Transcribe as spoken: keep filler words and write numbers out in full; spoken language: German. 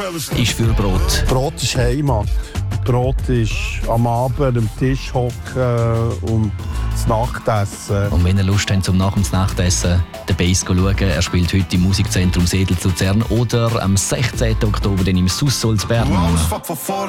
ist für Brot. Brot ist Heimat. Brot ist am Abend am Tisch hocken und das Nachtessen. Und wenn ihr Lust habt, zum Nach- und Nachtessen den Bass zu schauen, er spielt heute im Musikzentrum Sedel zu Luzern oder am sechzehnten Oktober dann im Sus Sulzbern.